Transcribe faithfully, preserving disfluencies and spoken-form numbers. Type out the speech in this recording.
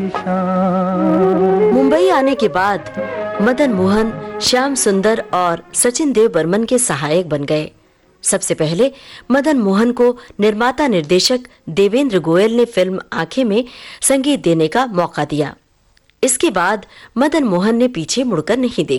मुंबई आने के बाद मदन मोहन श्याम सुंदर और सचिन देव बर्मन के सहायक बन गए। सबसे पहले मदन मोहन को निर्माता निर्देशक देवेंद्र गोयल ने फिल्म आंखें में संगीत देने का मौका दिया। इसके बाद मदन मोहन ने पीछे मुड़कर नहीं देखा।